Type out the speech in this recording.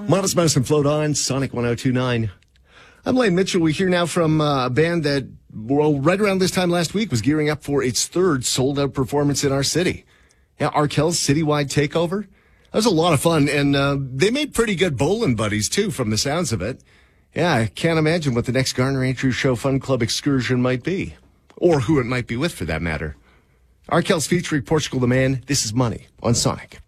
Modest Mouse and Float On, Sonic 102.9. I'm Lane Mitchell. We hear now from a band that, well, right around this time last week was gearing up for its third sold-out performance in our city. Yeah, Arkells citywide takeover. That was a lot of fun, and they made pretty good bowling buddies, too, from the sounds of it. Yeah, I can't imagine what the next Garner Andrews Show Fun Club excursion might be. Or who it might be with, for that matter. Arkells featuring Portugal the Man. This is Money on Sonic.